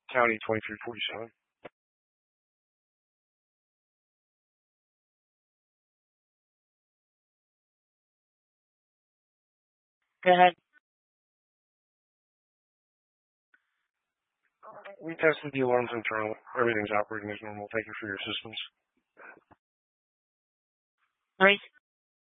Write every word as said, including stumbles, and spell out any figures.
County twenty-three forty-seven. Go ahead. We tested the alarms internally. Everything's operating as normal. Thank you for your assistance. All right.